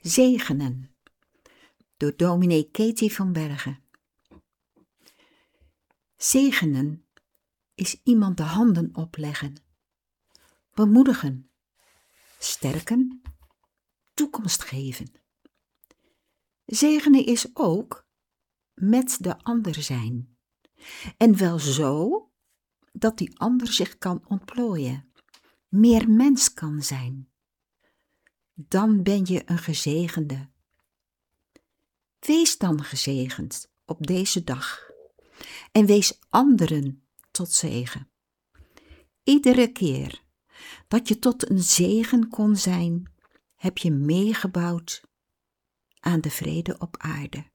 Zegenen door dominee Katie van Bergen. Zegenen is iemand de handen opleggen, bemoedigen, sterken, toekomst geven. Zegenen is ook met de ander zijn en wel zo dat die ander zich kan ontplooien, meer mens kan zijn. Dan ben je een gezegende. Wees dan gezegend op deze dag en wees anderen tot zegen. Iedere keer dat je tot een zegen kon zijn, heb je meegebouwd aan de vrede op aarde.